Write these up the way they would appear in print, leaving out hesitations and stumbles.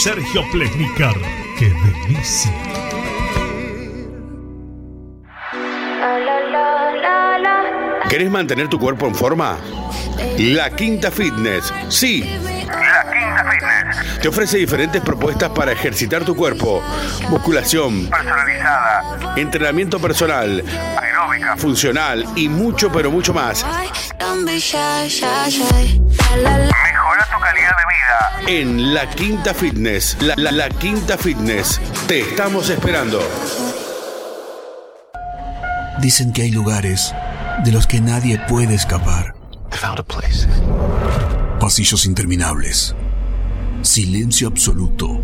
Sergio Plesnicar. ¡Qué delicia! ¿Querés mantener tu cuerpo en forma? La Quinta Fitness, sí. La Quinta Fitness te ofrece diferentes propuestas para ejercitar tu cuerpo: musculación personalizada, entrenamiento personal, aeróbica, funcional y mucho, pero mucho más. Mejora tu calidad de vida en La Quinta Fitness. La Quinta Fitness. Te estamos esperando. Dicen que hay lugares de los que nadie puede escapar. Pasillos interminables, silencio absoluto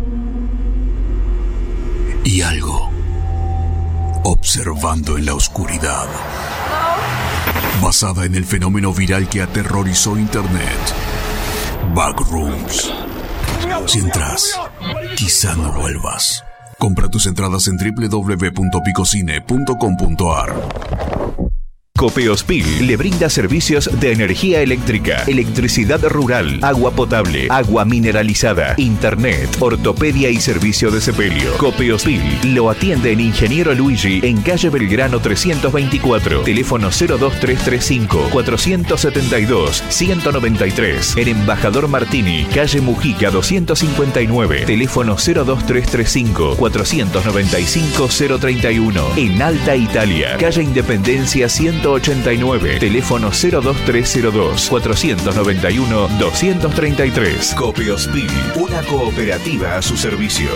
y algo observando en la oscuridad. Basada en el fenómeno viral que aterrorizó Internet, Backrooms. Si entras, quizá no vuelvas. Compra tus entradas en www.picocine.com.ar. Copeospil le brinda servicios de energía eléctrica, electricidad rural, agua potable, agua mineralizada, internet, ortopedia y servicio de sepelio. Copeospil lo atiende en Ingeniero Luigi en calle Belgrano 324, teléfono 02335 472 193. En Embajador Martini, calle Mujica 259, teléfono 02335 495 031. En Alta Italia, calle Independencia 189, teléfono 02302 491 233. Copeospil, una cooperativa a su servicio.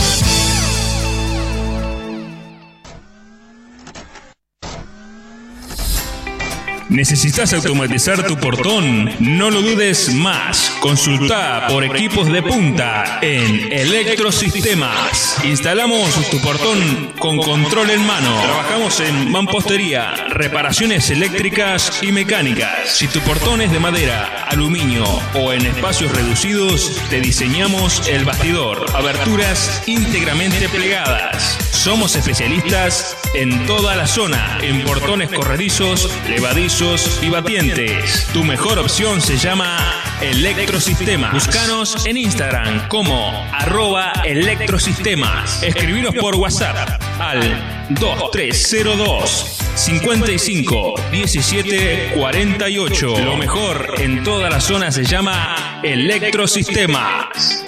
¿Necesitas automatizar tu portón? No lo dudes más. Consulta por equipos de punta en Electrosistemas. Instalamos tu portón con control en mano. Trabajamos en mampostería, reparaciones eléctricas y mecánicas. Si tu portón es de madera, aluminio o en espacios reducidos, te diseñamos el bastidor. Aberturas íntegramente plegadas. Somos especialistas en toda la zona, en portones corredizos, levadizos y batientes. Tu mejor opción se llama Electrosistemas. Búscanos en Instagram como @electrosistemas. Escribinos por WhatsApp al 2302 55 17 48. Lo mejor en toda la zona se llama Electrosistemas.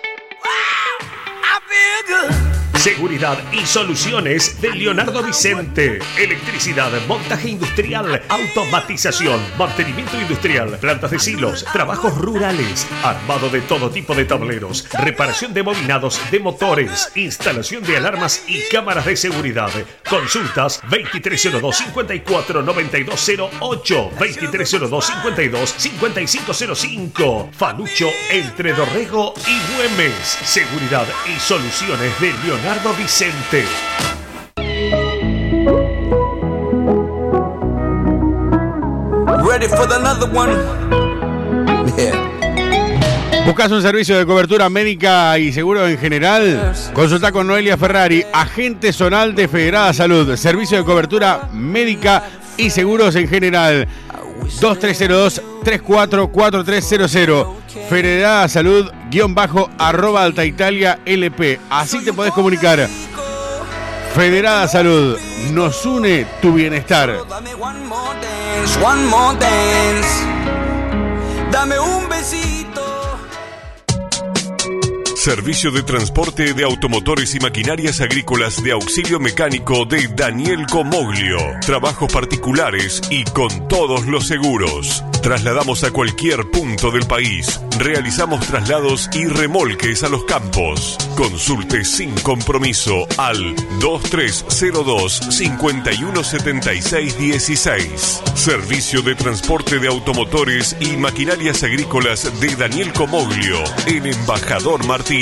Seguridad y soluciones de Leonardo Vicente. Electricidad, montaje industrial, automatización, mantenimiento industrial, plantas de silos, trabajos rurales, armado de todo tipo de tableros, reparación de bobinados de motores, instalación de alarmas y cámaras de seguridad. Consultas 2302-549208, 2302-52-5505. Falucho, entre Dorrego y Güemes. Seguridad y soluciones de Leonardo Vicente. Ready for another one. ¿Buscas un servicio de cobertura médica y seguro en general? Consulta con Noelia Ferrari, agente zonal de Federada Salud. Servicio de cobertura médica y seguros en general. 2302-344300. Federada Salud _Alta Italia LP. Así te podés comunicar. Federada Salud, nos une tu bienestar. Dame one more dance. Dame un besito. Servicio de transporte de automotores y maquinarias agrícolas de auxilio mecánico de Daniel Comoglio. Trabajos particulares y con todos los seguros. Trasladamos a cualquier punto del país. Realizamos traslados y remolques a los campos. Consulte sin compromiso al 2302-517616. Servicio de transporte de automotores y maquinarias agrícolas de Daniel Comoglio en Embajador Martini.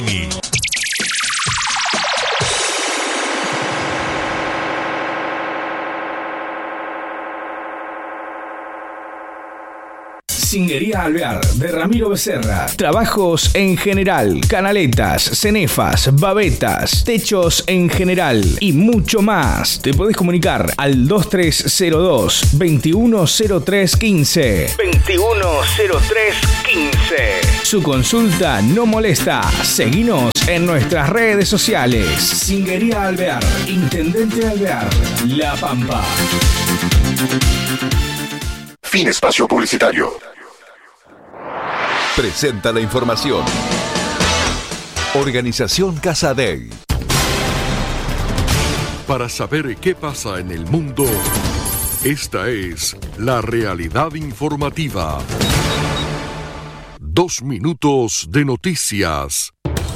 Singuería Alvear de Ramiro Becerra. Trabajos en general, canaletas, cenefas, babetas, techos en general y mucho más. Te podés comunicar al 2302 210315. 210315. Su consulta no molesta. Seguinos en nuestras redes sociales. Singuería Alvear, Intendente Alvear, La Pampa. Fin espacio publicitario. Presenta la información. Organización Casadei. Para saber qué pasa en el mundo, esta es la realidad informativa. 2 minutos de noticias.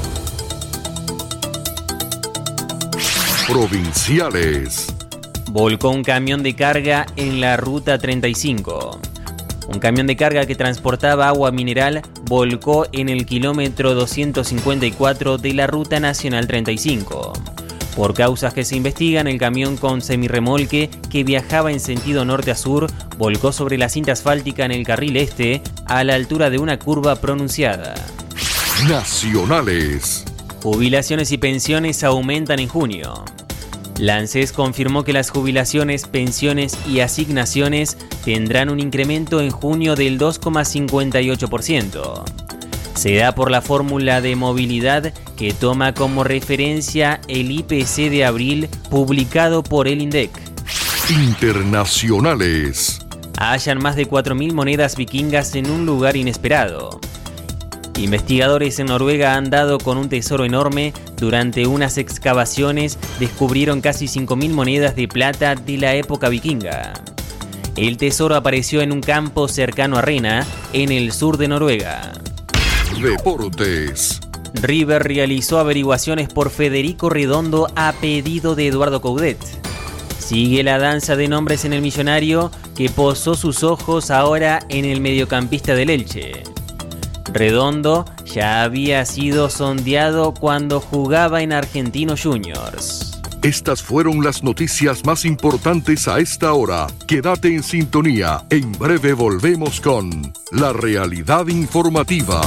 Provinciales. Volcó un camión de carga en la ruta 35. Un camión de carga que transportaba agua mineral volcó en el kilómetro 254 de la ruta nacional 35. Por causas que se investigan, el camión con semirremolque que viajaba en sentido norte a sur volcó sobre la cinta asfáltica en el carril este a la altura de una curva pronunciada. Nacionales. Jubilaciones y pensiones aumentan en junio. La ANSES confirmó que las jubilaciones, pensiones y asignaciones tendrán un incremento en junio del 2,58%. Se da por la fórmula de movilidad que toma como referencia el IPC de abril publicado por el INDEC. Internacionales. Hallan más de 4.000 monedas vikingas en un lugar inesperado. Investigadores en Noruega han dado con un tesoro enorme. Durante unas excavaciones descubrieron casi 5.000 monedas de plata de la época vikinga. El tesoro apareció en un campo cercano a Rena, en el sur de Noruega. Deportes. River realizó averiguaciones por Federico Redondo a pedido de Eduardo Coudet. Sigue la danza de nombres en el millonario que posó sus ojos ahora en el mediocampista del Elche. Redondo ya había sido sondeado cuando jugaba en Argentinos Juniors. Estas fueron las noticias más importantes a esta hora. Quédate en sintonía. En breve volvemos con la realidad informativa.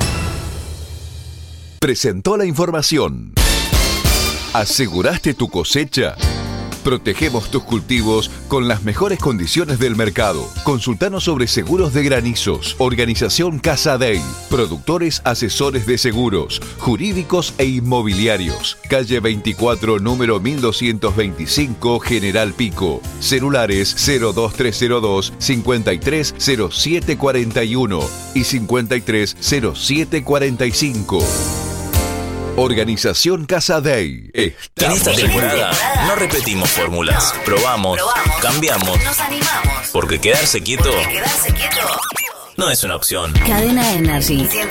Presentó la información. ¿Aseguraste tu cosecha? Protegemos tus cultivos con las mejores condiciones del mercado. Consultanos sobre seguros de granizos. Organización Casadei. Productores asesores de seguros, jurídicos e inmobiliarios. Calle 24, número 1225, General Pico. Celulares 02302 530741 y 530745. Organización Casadei. En esta temporada no repetimos fórmulas. Probamos, cambiamos, nos animamos. Porque quedarse quieto no es una opción. Cadena Energy.